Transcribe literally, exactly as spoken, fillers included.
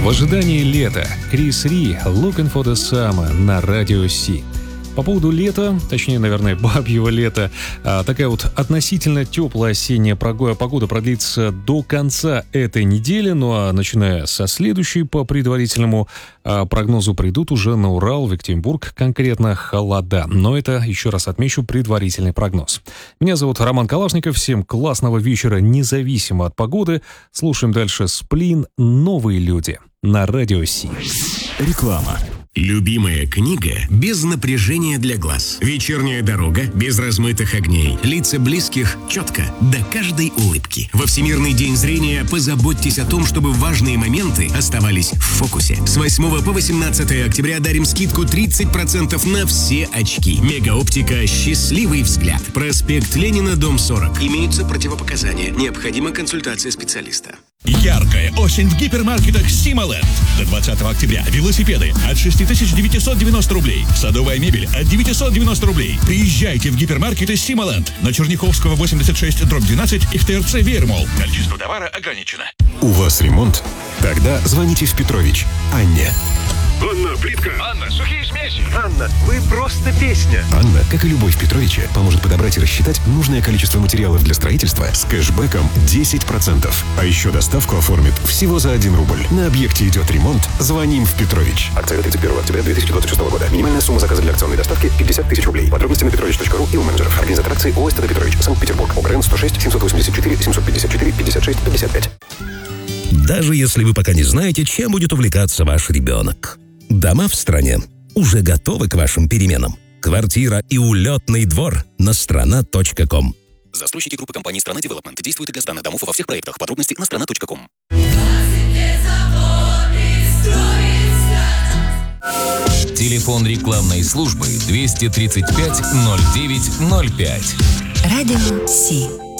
В ожидании лета. Крис Ри, Looking for the Summer на радио Си. По поводу лета, точнее, наверное, бабьего лета, такая вот относительно теплая осенняя погода продлится до конца этой недели, ну а начиная со следующей, по предварительному прогнозу, придут уже на Урал, в Екатеринбург, конкретно холода. Но это, еще раз отмечу, предварительный прогноз. Меня зовут Роман Калашников, всем классного вечера, независимо от погоды. Слушаем дальше «Сплин. Новые люди» на радио Си. Реклама. Любимая книга без напряжения для глаз. Вечерняя дорога без размытых огней. Лица близких четко, до каждой улыбки. Во Всемирный день зрения позаботьтесь о том, чтобы важные моменты оставались в фокусе. С восьмого по восемнадцатое октября дарим скидку тридцать процентов на все очки. Мегаоптика «Счастливый взгляд». Проспект Ленина, дом сорок. Имеются противопоказания. Необходима консультация специалиста. Яркая осень в гипермаркетах Сималенд. До двадцатого октября велосипеды от шесть тысяч девятьсот девяносто рублей. Садовая мебель от девятьсот девяносто рублей. Приезжайте в гипермаркеты Сималенд на Черняховского восемьдесят шесть дробь двенадцать и в ТРЦ Веермолл. Количество товара ограничено. У вас ремонт? Тогда звоните в Петрович Анне. Анна, плитка. Анна, сухие смеси. Анна, вы просто песня. Анна, как и любой в Петровиче, поможет подобрать и рассчитать нужное количество материалов для строительства с кэшбэком десять процентов. А еще доставку оформит всего за один рубль. На объекте идет ремонт. Звоним в Петрович. Акция тридцать первого октября две тысячи двадцать шестого года. Минимальная сумма заказа для акционной доставки пятьдесят тысяч рублей. Подробности на петрович точка ру и у менеджеров. Организатор акции ООО «СТД Петрович», Санкт-Петербург. ОГРН сто шесть семьсот восемьдесят четыре семьсот пятьдесят четыре пятьдесят шесть пятьдесят пять. Даже если вы пока не знаете, чем будет увлекаться ваш ребенок. Дома в стране уже готовы к вашим переменам. Квартира и улетный двор на страна точка ком. Застройщики группы компании «Страна Девелопмент» действуют для сданных домов во всех проектах. Подробности на страна точка ком. Телефон рекламной службы двести тридцать пять ноль девять ноль пять. Радио Си.